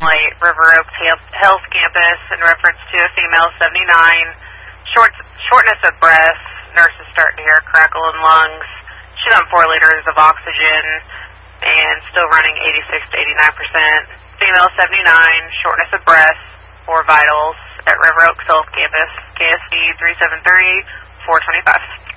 Light, River Oaks Health Campus in reference to a female 79, shortness of breath, nurse is starting to hear a crackle in lungs. She's on 4 liters of oxygen and still running 86 to 89%. Female 79, shortness of breath, 4 vitals at River Oaks Health Campus, KSD 373-425.